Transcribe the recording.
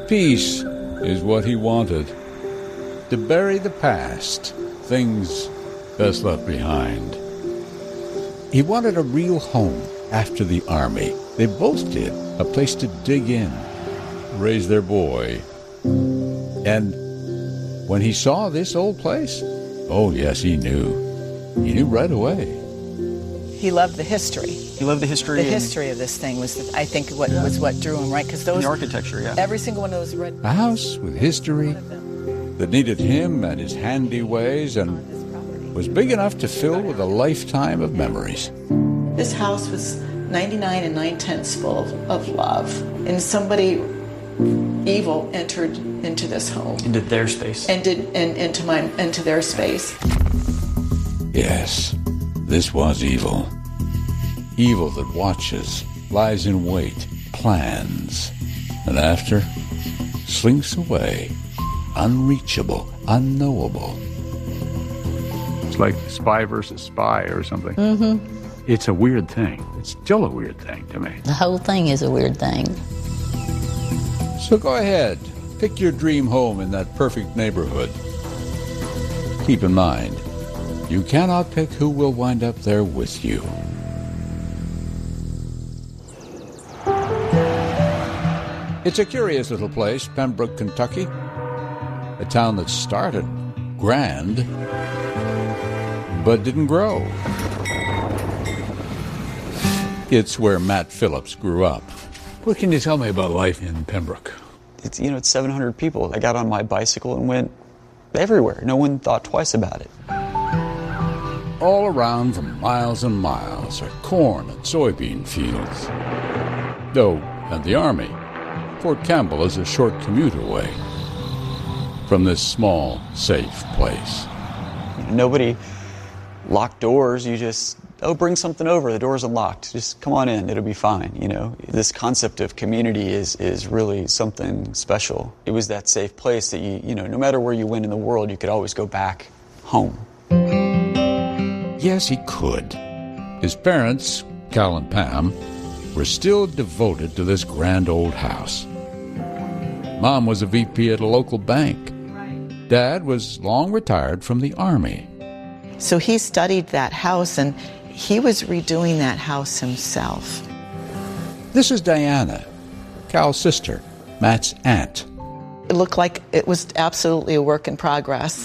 Peace is what he wanted. To bury the past, things best left behind. He wanted a real home after the Army. They both did. A place to dig in, raise their boy. And when he saw this old place, oh yes, he knew. He knew right away. He loved the history. He loved the history. The history of this thing was, I think, what drew him, right? Because those the architecture, yeah. Every single one of those red. A house with history that needed him and his handy ways and was big enough to fill with a lifetime of memories. This house was 99 and 9/10 full of love, and somebody evil entered into this home, into their space, and into their space. Yes, this was evil. Evil that watches, lies in wait, plans, and after, slinks away, unreachable, unknowable. It's like Spy versus Spy or something. Mm-hmm. It's a weird thing. It's still a weird thing to me. The whole thing is a weird thing. So go ahead, pick your dream home in that perfect neighborhood. Keep in mind, you cannot pick who will wind up there with you. It's a curious little place, Pembroke, Kentucky. A town that started grand, but didn't grow. It's where Matt Phillips grew up. What can you tell me about life in Pembroke? It's 700 people. I got on my bicycle and went everywhere. No one thought twice about it. All around for miles and miles are corn and soybean fields. Oh, and the Army. Fort Campbell is a short commute away from this small, safe place. Nobody locked doors. You just, bring something over. The door's unlocked. Just come on in. It'll be fine. This concept of community is really something special. It was that safe place that no matter where you went in the world, you could always go back home. Yes, he could. His parents, Cal and Pam, were still devoted to this grand old house. Mom was a VP at a local bank. Dad was long retired from the Army. So he studied that house, and he was redoing that house himself. This is Diana, Cal's sister, Matt's aunt. It looked like it was absolutely a work in progress.